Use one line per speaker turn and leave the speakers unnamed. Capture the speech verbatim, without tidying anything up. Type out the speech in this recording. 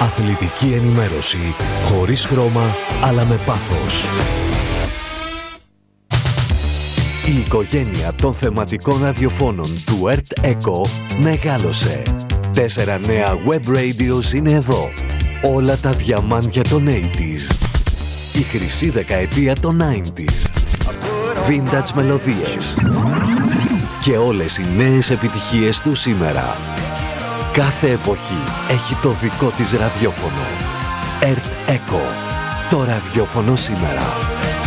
Αθλητική ενημέρωση χωρίς χρώμα, αλλά με πάθος. Η οικογένεια των θεματικών ραδιοφώνων του ΕΡΤ ΕΚΟ μεγάλωσε. Τέσσερα νέα web radios είναι εδώ. Όλα τα διαμάντια των ογδόντα. Η χρυσή δεκαετία των ενενήντα. Vintage μελωδίες. Και όλες οι νέες επιτυχίες του σήμερα. Κάθε εποχή έχει το δικό της ραδιόφωνο. ΕΡΤ ΕΚΟ. Το ραδιόφωνο σήμερα.